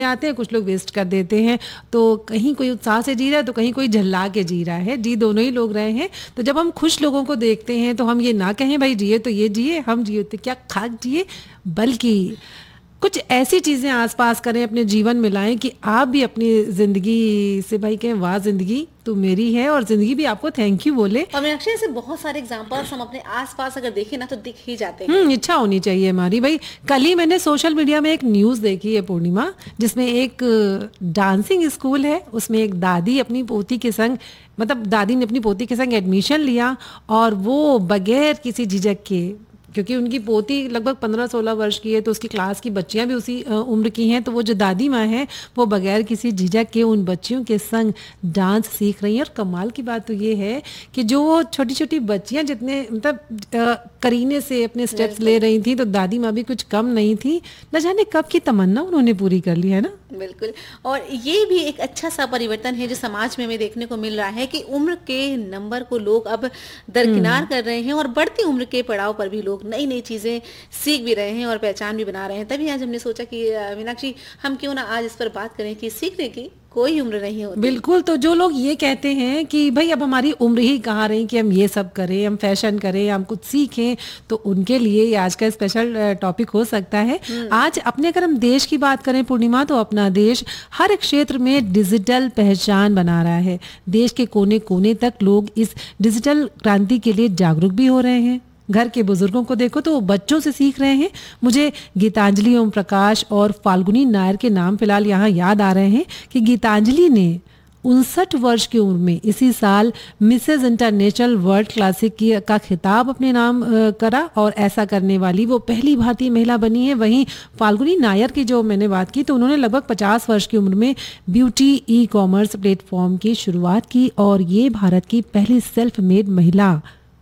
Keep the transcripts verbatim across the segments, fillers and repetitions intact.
आते हैं, कुछ लोग वेस्ट कर देते हैं। तो कहीं कोई उत्साह से जी रहा है तो कहीं कोई झल्ला के जी रहा है, जी दोनों ही लोग रहे हैं। तो जब हम खुश लोगों को देखते हैं तो हम ये ना कहें भाई जिए तो ये जिए, हम जिए तो क्या खाक जिए, बल्कि कुछ ऐसी चीज़ें आसपास करें, अपने जीवन में लाएं कि आप भी अपनी ज़िंदगी से भाई कहें वाह ज़िंदगी तू मेरी है, और ज़िंदगी भी आपको थैंक यू बोले। और मीनाक्षी ऐसे बहुत सारे एग्जांपल्स हम अपने आसपास अगर देखें ना तो दिख ही जाते हैं। हम्म इच्छा होनी चाहिए हमारी भाई। कल ही मैंने सोशल मीडिया में एक न्यूज़ देखी है पूर्णिमा, जिसमें एक डांसिंग स्कूल है, उसमें एक दादी अपनी पोती के संग, मतलब दादी ने अपनी पोती के संग एडमिशन लिया, और वो बगैर किसी झिझक के, क्योंकि उनकी पोती लगभग पंद्रह सोलह वर्ष की है तो उसकी क्लास की बच्चियां भी उसी उम्र की हैं, तो वो जो दादी माँ हैं वो बगैर किसी झिझक के उन बच्चियों के संग डांस सीख रही हैं। और कमाल की बात तो ये है कि जो वो छोटी छोटी बच्चियां जितने मतलब करीने से अपने स्टेप्स ले रही थी, तो दादी माँ भी कुछ कम नहीं थी। न जाने कब की तमन्ना उन्होंने पूरी कर ली है ना। बिल्कुल। और ये भी एक अच्छा सा परिवर्तन है जो समाज में हमें देखने को मिल रहा है कि उम्र के नंबर को लोग अब दरकिनार कर रहे हैं और बढ़ती उम्र के पड़ाव पर भी लोग नई नई चीजें सीख भी रहे हैं और पहचान भी बना रहे हैं। तभी आज हमने सोचा कि मीनाक्षी हम क्यों ना आज इस पर बात करें कि सीखने की कोई उम्र नहीं होती। बिल्कुल। तो जो लोग ये कहते हैं कि भाई अब हमारी उम्र ही कहाँ रही कि हम ये सब करें, हम फैशन करें, हम कुछ सीखें, तो उनके लिए ये आज का स्पेशल टॉपिक हो सकता है। आज अपने अगर हम देश की बात करें पूर्णिमा, तो अपना देश हर क्षेत्र में डिजिटल पहचान बना रहा है। देश के कोने कोने तक लोग इस डिजिटल क्रांति के लिए जागरूक भी हो रहे हैं। घर के बुजुर्गों को देखो तो वो बच्चों से सीख रहे हैं। मुझे गीतांजलि ओम प्रकाश और फाल्गुनी नायर के नाम फिलहाल यहाँ याद आ रहे हैं कि गीतांजलि ने उनसठ वर्ष की उम्र में इसी साल मिसेज इंटरनेशनल वर्ल्ड क्लासिक की का खिताब अपने नाम करा, और ऐसा करने वाली वो पहली भारतीय महिला बनी है। वहीं फाल्गुनी नायर की जो मैंने बात की, तो उन्होंने लगभग पचास वर्ष की उम्र में ब्यूटी ई कॉमर्स प्लेटफॉर्म की शुरुआत की, और ये भारत की पहली सेल्फ मेड महिला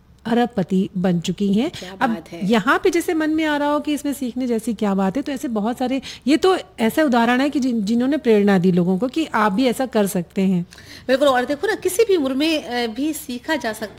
अरबपति बन चुकी हैं। अब यहाँ पे जैसे मन में आ रहा हो कि इसमें सीखने जैसी क्या बात है, तो ऐसे बहुत सारे, ये तो ऐसा उदाहरण है कि जिन, जिन्होंने प्रेरणा दी लोगों को कि आप भी ऐसा कर सकते हैं। बिल्कुल। और देखो ना, किसी भी उम्र में भी सीखा जा सकता है।